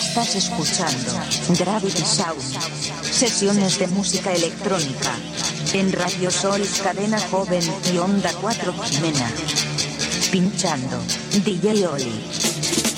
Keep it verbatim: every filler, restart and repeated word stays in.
Estás escuchando Gravity Sound, sesiones de música electrónica en Radio Sol, Cadena Joven y Onda cuatro Jimena. Pinchando D J Oli.